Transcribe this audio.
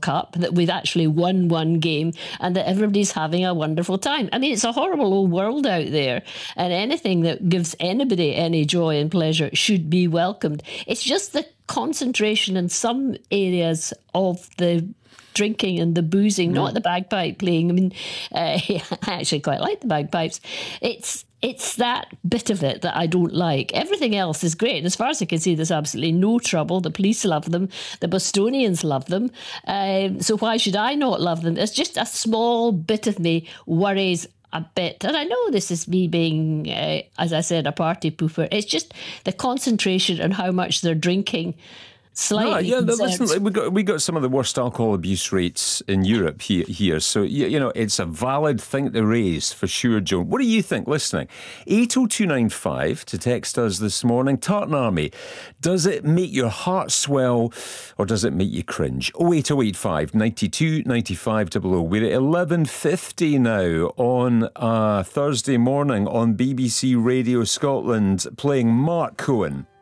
Cup, that we've actually won one game, and that everybody's having a wonderful time. I mean, it's a horrible old world out there, and anything that gives anybody any joy and pleasure should be welcomed. It's just the concentration in some areas of the drinking and the boozing, not the bagpipe playing. I mean, I actually quite like the bagpipes. It's that bit of it that I don't like. Everything else is great. And as far as I can see, there's absolutely no trouble. The police love them. The Bostonians love them. So why should I not love them? It's just a small bit of me worries a bit. And I know this is me being, as I said, a party pooper. It's just the concentration on how much they're drinking. Slightly listen, we got some of the worst alcohol abuse rates in Europe here. So, you know, it's a valid thing to raise for sure, Joan. What do you think, listening? 80295 to text us this morning. Tartan Army, does it make your heart swell or does it make you cringe? 08085 92 95 00. We're at 11:50 now on Thursday morning on BBC Radio Scotland, playing Mark Cohen.